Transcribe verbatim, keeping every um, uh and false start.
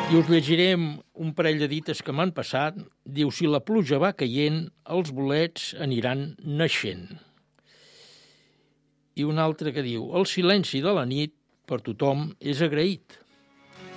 I us llegiré un parell de dites que m'han passat. Diu, si la pluja va caient, els bolets aniran naixent. I un altre que diu, el silenci de la nit per tothom és agraït.